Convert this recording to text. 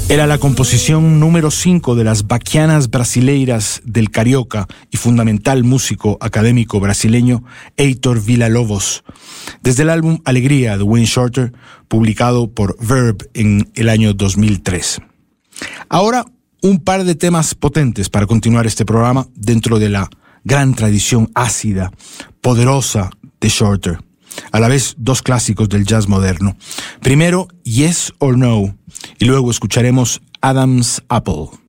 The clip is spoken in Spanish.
Era la composición número 5 de las Baquianas Brasileiras del carioca y fundamental músico académico brasileño Heitor Villa-Lobos, desde el álbum Alegría de Wayne Shorter, publicado por Verve en el año 2003. Ahora, un par de temas potentes para continuar este programa dentro de la gran tradición ácida, poderosa de Shorter. A la vez, dos clásicos del jazz moderno. Primero, Yes or No, y luego escucharemos Adam's Apple.